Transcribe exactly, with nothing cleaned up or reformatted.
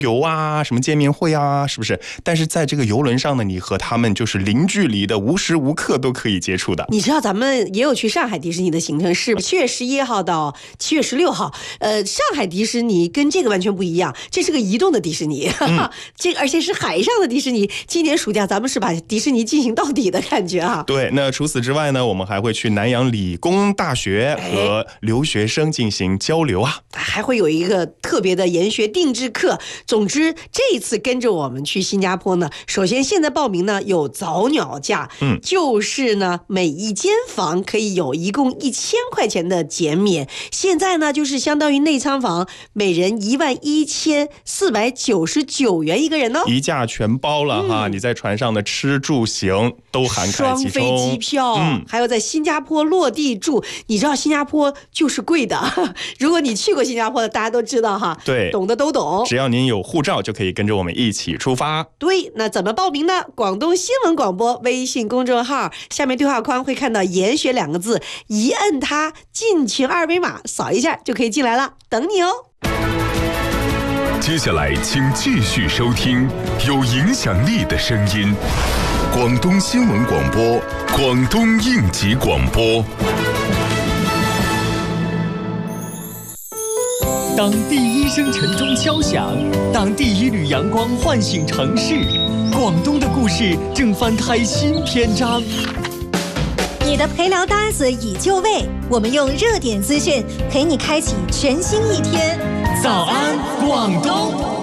游啊，什么见面会啊，是不是？但是在这个游轮上呢，你和他们就是零距离的，无时无刻都可以接触的。 你知道咱们也有去上海迪士尼的行程，是七月十一号到七月十六号。呃，上海迪士尼跟这个完全不一样，这是个移动的迪士尼，嗯、这而且是海上的迪士尼。今年暑假咱们是把迪士尼进行到底的感觉啊。 对，那除此之外呢，我们还会去南洋理工大学和留学生进行交流啊， 还会有一个特别的研学定制课。总之，这一次跟着我们去新加坡呢，首先现在报名呢有早鸟价，嗯，就是呢每一间房可以有一共一千块钱的减免。现在呢就是相当于内舱房，每人一万一千四百九十九元一个人哦， 一价全包了哈、嗯！你在船上的吃住行都涵盖其中， 双飞机票，嗯，还有在新加坡落地住。你知道新加坡就是贵的，如果你去过新加坡的，大家都知道哈， 对， 懂的都懂。 只要您有护照，就可以跟着我们一起出发。 对，那怎么报名呢？广东新闻广播微信公众号下面对话框会看到研学两个字，一摁它进群二维码扫一下就可以进来了，等你哦。 接下来请继续收听有影响力的声音，广东新闻广播，广东应急广播。 当第一声晨钟敲响，当第一缕阳光唤醒城市，广东的故事正翻开新篇章。 你的陪聊搭子已就位，我们用热点资讯陪你开启全新一天。 早安，广东。